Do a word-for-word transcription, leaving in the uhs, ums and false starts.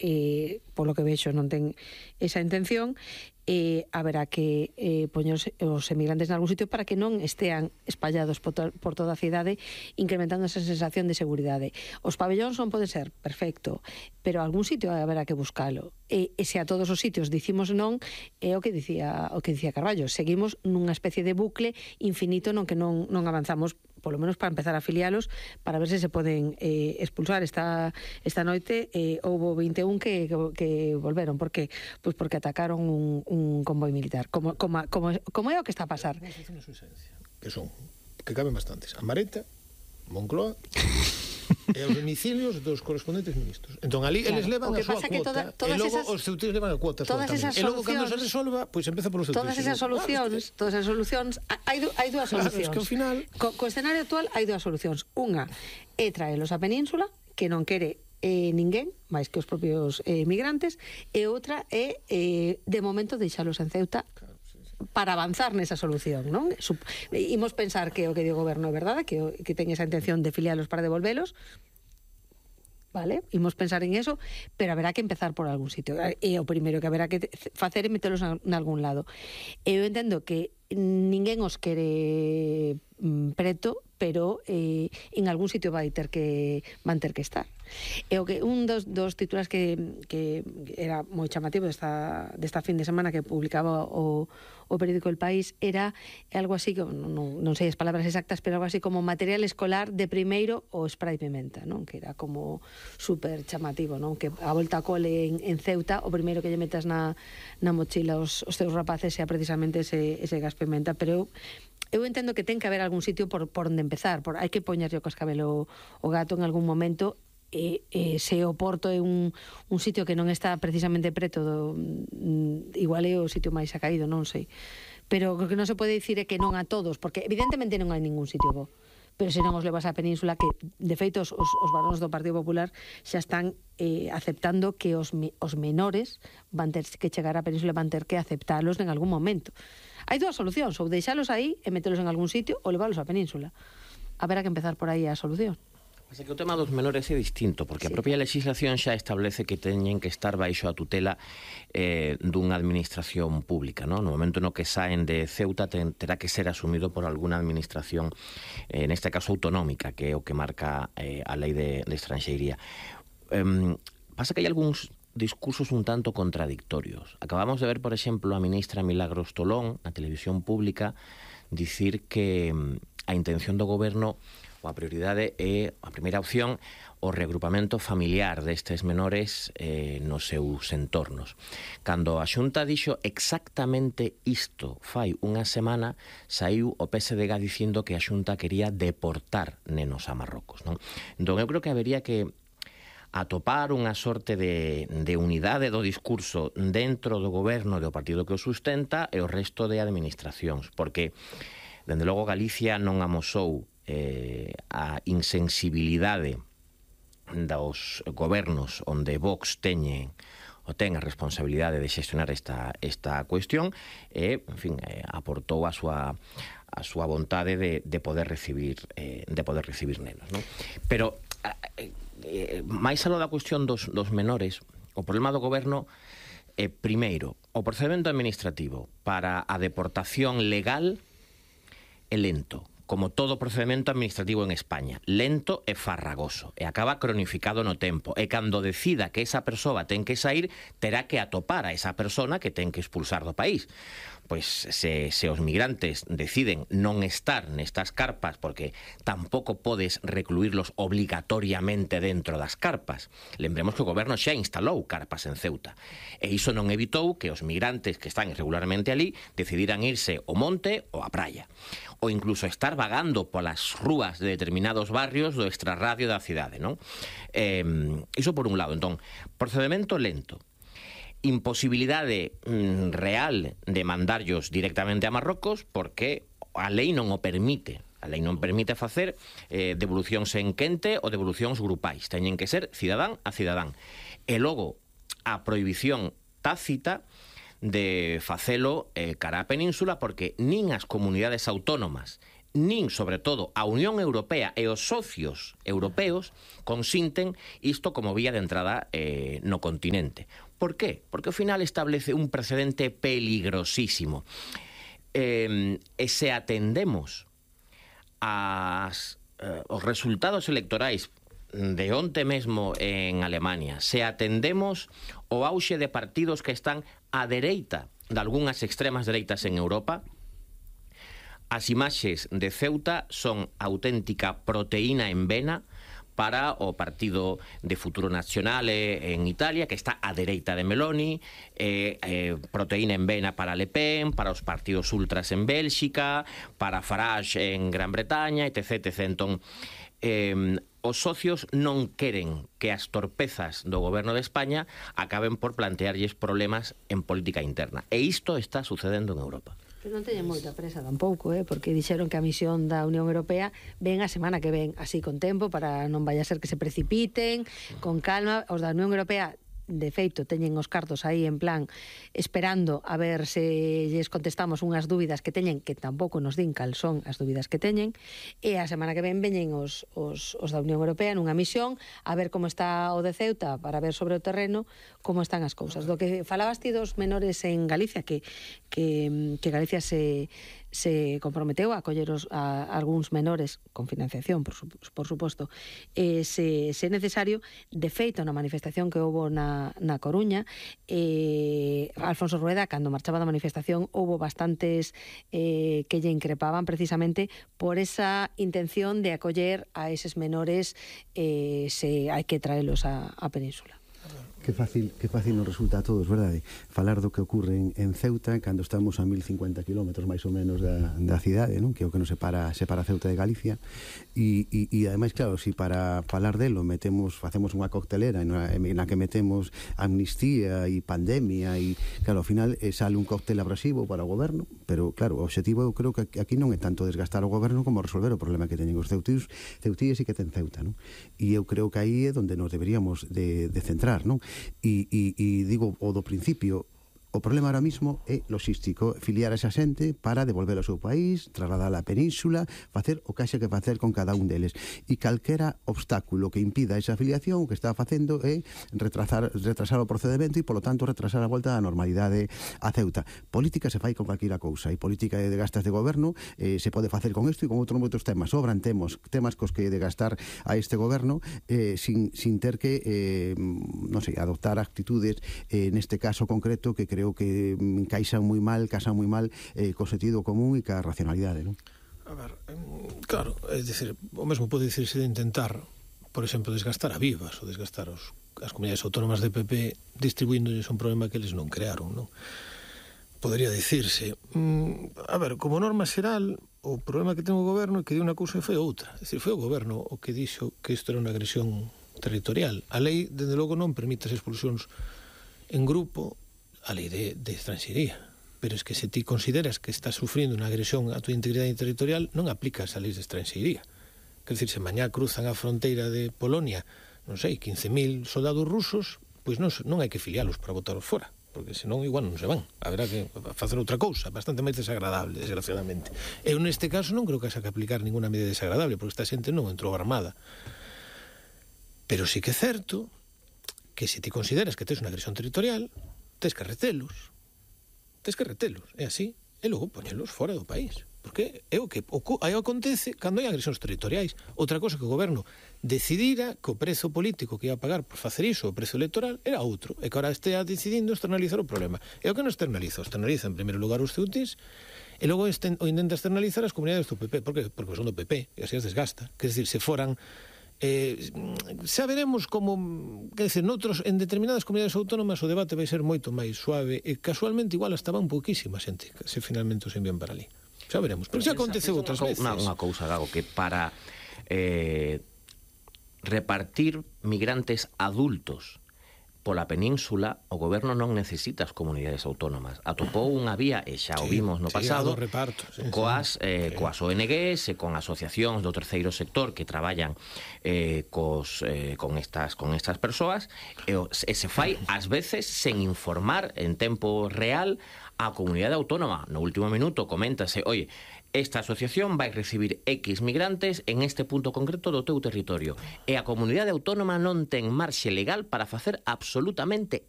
eh, polo que vexo non ten esa intención, eh, haberá que eh, poñer os, os emigrantes en algún sitio para que non estean espallados por, to, por toda a cidade, incrementando esa sensación de seguridade. Os pabellóns non poden ser, perfecto, pero algún sitio haberá que buscalo. E, e se a todos os sitios dicimos non, é o que dicía o que dicía Carballo, seguimos nunha especie de bucle infinito non que non, non avanzamos, polo menos para empezar a afilialos, para ver se se poden eh, expulsar. Esta, esta noite eh, houve vinte e un que, que, que volveron. Por que? Pois porque atacaron un, un convoi militar. Como, como, como, como é o que está a pasar? Que son, que caben bastantes. A Mareta, Moncloa e os domicilios dos correspondentes ministros. Entón, ali, claro, eles levan a súa cuota, toda, e logo esas, os ceutíos levan a cuota súa tamén. E logo, cando se resolva, pois empeza polos ceutíos. Todas esas solucións, todas esas solucións, hai, hai dúas solucións. Claro, es que ao final... Co, co escenario actual hai dúas solucións. Unha é traelos a Península, que non quere eh, ninguén, máis que os propios eh, migrantes, e outra é, eh, de momento, deixalos en Ceuta, para avanzar nesa solución, non? Sup imos pensar que o que di o goberno é verdade, que, que ten esa intención de filialos para devolvelos, vale? Imos pensar en eso, pero haberá que empezar por algún sitio. E o primeiro que haberá que facer é metelos en algún lado. Eu entendo que ninguén os quere mm, preto, pero eh, en algún sitio vai ter que van ter que estar. E o que un dos, dos titulares que, que era moi chamativo desta, desta fin de semana que publicaba o, o periódico El País era algo así, que non, non sei as palabras exactas, pero algo así como material escolar de primeiro o spray pimenta, non? Que era como super chamativo, non? Que a volta a cole en, en Ceuta, o primeiro que lle metas na, na mochila os, os teus rapaces sea precisamente ese, ese gas pimenta, pero eu Eu entendo que ten que haber algún sitio por, por onde empezar, por, hai que poñerlle o cascabelo o gato en algún momento, e, e se o Porto é un, un sitio que non está precisamente preto do, mm, igual é o sitio máis acaído, non sei, pero o que non se pode dicir é que non a todos, porque evidentemente non hai ningún sitio bo, pero se non os levas á Península, que de feito os, os, os varóns do Partido Popular xa están eh, aceptando que os, os menores van ter que chegar á Península, van ter que aceptalos en algún momento. Hai dúas solucións, ou deixalos aí e metelos en algún sitio, ou leválos á Península. Haberá que empezar por aí a solución. Así que o tema dos menores é distinto, porque sí. A propia legislación xa establece que teñen que estar baixo a tutela eh, dunha administración pública, ¿no? No momento no que saen de Ceuta ten, terá que ser asumido por alguna administración, eh, neste caso autonómica, que é o que marca eh, a lei de, de estranxeiría. Eh, pasa que hai algúns discursos un tanto contradictorios. Acabamos de ver, por exemplo, a ministra Milagros Tolón na televisión pública dicir que a intención do goberno ou a prioridade é, a primeira opción, o reagrupamento familiar destes menores eh, nos seus entornos. Cando a Xunta dixo exactamente isto fai unha semana, saiu o P S D G dicindo que a Xunta quería deportar nenos a Marrocos, non? Entón, eu creo que habería que atopar unha sorte de, de unidade do discurso dentro do goberno do partido que o sustenta e o resto de administracións, porque, dende logo, Galicia non amosou eh, a insensibilidade dos gobernos onde Vox teñe o ten a responsabilidade de xestionar esta, esta cuestión e, en fin, eh, aportou a súa a súa vontade de, de poder recibir eh, de poder recibir nenos, non? Pero eh, eh, máis aló da cuestión dos, dos menores, o problema do goberno é, eh, primeiro, o procedimento administrativo para a deportación legal é lento, como todo procedimento administrativo en España, lento e farragoso, e acaba cronificado no tempo, e cando decida que esa persoa ten que sair, terá que atopar a esa persona que ten que expulsar do país. Pois se, se os migrantes deciden non estar nestas carpas, porque tampouco podes recluirlos obligatoriamente dentro das carpas. Lembremos que o goberno xa instalou carpas en Ceuta, e iso non evitou que os migrantes que están irregularmente ali decidiran irse ao monte ou á praia, ou incluso estar vagando polas rúas de determinados barrios do extrarradio da cidade, non? Eh, iso por un lado. Entón, procedimento lento, imposibilidade mm, real de mandarllos directamente a Marrocos, porque a lei non o permite. A lei non permite facer eh, devolucións en quente ou devolucións grupais. Teñen que ser cidadán a cidadán. E logo, a prohibición tácita de facelo eh, cara á península, porque nin as comunidades autónomas nin, sobre todo, a Unión Europea e os socios europeos consinten isto como vía de entrada eh, no continente. Por qué? Porque ao final establece un precedente peligrosísimo. Eh, e se atendemos as, eh, os resultados electorais de onte mesmo en Alemania, se atendemos o auxe de partidos que están á dereita de algunhas extremas dereitas en Europa, as imaxes de Ceuta son auténtica proteína en vena para o Partido de Futuro Nazionale en Italia, que está á dereita de Meloni, eh, eh, proteína en vena para Le Pen, para os partidos ultras en Bélxica, para Farage en Gran Bretaña, etc. etcétera. Entón, eh, os socios non queren que as torpezas do goberno de España acaben por plantearlles problemas en política interna. E isto está sucedendo en Europa. Pero non teñen moita presa tampouco, eh? Porque dixeron que a misión da Unión Europea ven a semana que ven, así con tempo, para non vaya a ser que se precipiten, con calma. Os da Unión Europea, de feito, teñen os cartos aí en plan esperando a ver se lles contestamos unhas dúbidas que teñen, que tampouco nos din cal son as dúbidas que teñen, e a semana que ven veñen os, os, os da Unión Europea nunha misión a ver como está o de Ceuta, para ver sobre o terreno como están as cousas. Do que falabas ti dos menores en Galicia, que, que, que Galicia se se comprometeu a acoller os, a, a algúns menores con financiación, por, por suposto, eh, se, se necesario. De feito, na manifestación que houve na, na Coruña, eh, Alfonso Rueda, cando marchaba da manifestación, houve bastantes eh, que lle increpaban precisamente por esa intención de acoller a eses menores, eh, se hai que traelos a, a Península. Que fácil, que fácil nos resulta a todos, verdade? Falar do que ocorre en, en Ceuta cando estamos a mil cincuenta kilómetros máis ou menos da, da cidade, non? Que é o que nos separa, separa Ceuta de Galicia, e, e, e ademais, claro, si para falar delo metemos, facemos unha coctelera na, na que metemos amnistía e pandemia, e claro, ao final eh, sale un cóctel abrasivo para o goberno, pero claro, o objetivo eu creo que aquí non é tanto desgastar o goberno como resolver o problema que teñen os ceutíos, ceutíes e que ten Ceuta, non? E eu creo que aí é onde nos deberíamos de, de centrar, non? E, e, e digo o do principio, o problema ahora mismo é logístico, filiar a esa xente para devolver ao seu país, trasladar a península, facer o que haxe que facer con cada un deles. E calquera obstáculo que impida esa afiliación, o que está facendo é retrasar, retrasar o procedimento e, polo tanto, retrasar a volta da normalidade a Ceuta. Política se fai con calquera cousa, e política de gastas de goberno eh, se pode facer con isto e con outros moitos temas. Sobran temos, temas cos que de gastar a este goberno eh, sin, sin ter que, eh, non sei, adoptar actitudes, eh, neste caso concreto, que creo creo que encaixan moi mal, casan moi mal eh, co sentido común e ca racionalidade, non? A ver, claro, é dicir, o mesmo pode dicirse de intentar, por exemplo, desgastar a Vivas ou desgastar os, as comunidades autónomas de P P distribuíndolles un problema que eles non crearon, non? Podría dicirse, mm, a ver, como norma xeral, o problema que ten o goberno é que di unha cousa e foi outra. É dicir, foi o goberno o que dixo que isto era unha agresión territorial. A lei, dende logo, non permite as expulsións en grupo, a lei de, de estranxería, pero es que se ti consideras que estás sufrindo unha agresión á tua integridade territorial, non aplicas a lei de estranxería. Quer dizer, se mañá cruzan a fronteira de Polonia, non sei, quince mil soldados rusos, pois non, non hai que filialos para botaros fora, porque senón igual non se van. Haberá que facer outra cousa, bastante máis desagradable, desgraciadamente. Eu neste caso non creo que haxa que aplicar ninguna medida desagradable, porque esta xente non entrou armada. Pero sí que é certo que se ti consideras que tes unha agresión territorial, tes que retelos, tes que retelos, é así, e logo poñelos fora do país, porque é o que aí acontece cando hai agresións territoriais. Outra cosa que o goberno decidira que o prezo político que ia pagar por facer iso, o prezo electoral, era outro, e que agora estea decidindo externalizar o problema. É o que non externaliza, externaliza en primeiro lugar os ceutis, e logo este, o intenta externalizar as comunidades do P P. Por que? Porque son do P P, e así as desgasta. Quer dizer, se foran Eh, xa veremos como, quer dizer, noutros, en determinadas comunidades autónomas o debate vai ser moito máis suave e casualmente igual hasta van pouquísima xente se finalmente os envían para ali. Xa veremos, pero xa aconteceu outras veces. Unha cousa, Gago, que para eh, repartir migrantes adultos pola península, o goberno non necesita as comunidades autónomas. Atopou unha vía, e xa o vimos no pasado, sí, reparto, sí, coas, eh, sí. coas O N Gs e con asociacións do terceiro sector que traballan eh, cos, eh, con, estas, con estas persoas, e, e se fai, ás veces, sen informar en tempo real a comunidade autónoma no último minuto coméntase, oye, esta asociación vai recibir X migrantes en este punto concreto do teu territorio, e a comunidade autónoma non ten marxe legal para facer absolutamente